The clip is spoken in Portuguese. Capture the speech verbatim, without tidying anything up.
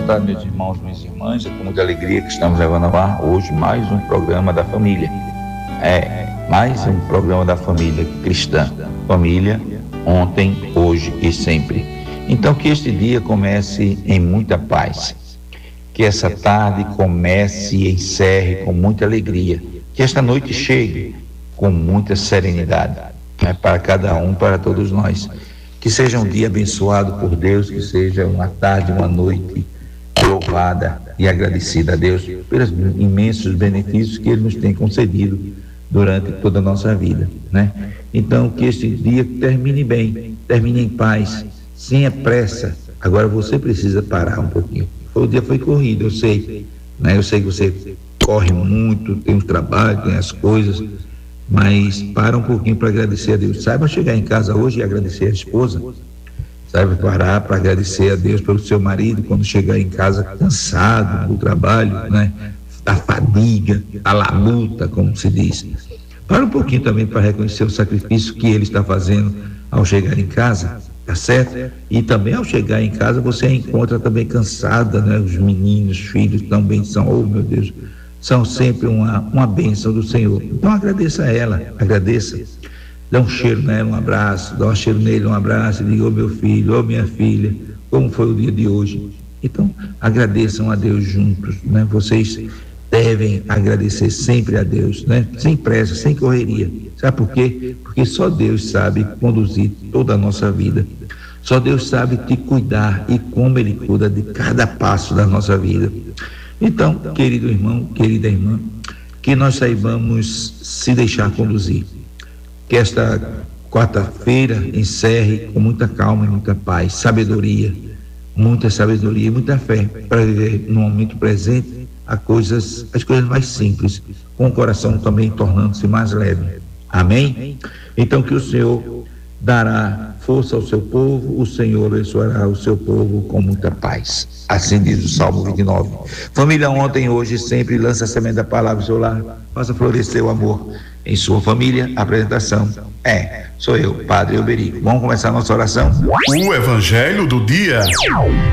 tarde, meus irmãos, minhas irmãs. É com muita alegria que estamos levando ao ar hoje mais um programa da família. É, mais um programa da família cristã. Família, ontem, hoje e sempre. Então, que este dia comece em muita paz. Que essa tarde comece e encerre com muita alegria. Que esta noite chegue com muita serenidade, né, para cada um, para todos nós. Que seja um dia abençoado por Deus, que seja uma tarde, uma noite louvada e agradecida a Deus pelos imensos benefícios que Ele nos tem concedido durante toda a nossa vida, né? Então, que este dia termine bem, termine em paz, sem a pressa. Agora você precisa parar um pouquinho. O dia foi corrido, eu sei, né? Eu sei que você corre muito, tem os trabalhos, tem as coisas, mas para um pouquinho para agradecer a Deus. Saiba chegar em casa hoje e agradecer a esposa. Saiba parar para agradecer a Deus pelo seu marido quando chegar em casa cansado do trabalho, né? Da fadiga, da labuta, como se diz. Para um pouquinho também para reconhecer o sacrifício que ele está fazendo ao chegar em casa, tá certo? E também ao chegar em casa você encontra também cansada, né? Os meninos, os filhos também são, oh meu Deus, são sempre uma, uma bênção do Senhor. Então agradeça a ela, agradeça, dá um cheiro nela, um abraço, dá um cheiro nele, um abraço, e diga, ô meu filho, ô minha filha, como foi o dia de hoje? Então agradeçam a Deus juntos, né? Vocês devem agradecer sempre a Deus, né? Sem pressa, sem correria. Sabe por quê? Porque só Deus sabe conduzir toda a nossa vida. Só Deus sabe te cuidar e como Ele cuida de cada passo da nossa vida. Então, querido irmão, querida irmã, que nós saibamos se deixar conduzir. Que esta quarta-feira encerre com muita calma e muita paz, sabedoria, muita sabedoria e muita fé para viver no momento presente a coisas, as coisas mais simples, com o coração também tornando-se mais leve. Amém? Então que o Senhor dará força ao seu povo, o Senhor abençoará o seu povo com muita paz. Assim diz o Salmo vinte e nove. Família, ontem, hoje, sempre lança a semente da palavra no seu lar, faça florescer o amor em sua família. A apresentação é, sou eu, Padre Euberico. Vamos começar a nossa oração? O Evangelho do Dia.